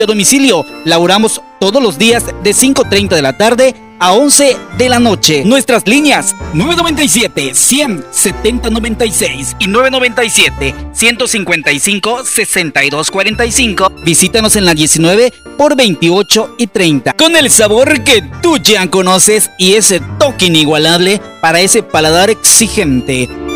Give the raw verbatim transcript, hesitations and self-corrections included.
a domicilio. Laboramos todos los días de cinco treinta de la tarde a once de la noche. Nuestras líneas nueve nueve siete, cien, setenta noventa y seis y nueve nueve siete, ciento cincuenta y cinco, sesenta y dos cuarenta y cinco. Visítanos en la diecinueve por veintiocho y treinta. Con el sabor que tú ya conoces y ese toque inigualable para ese paladar exigente.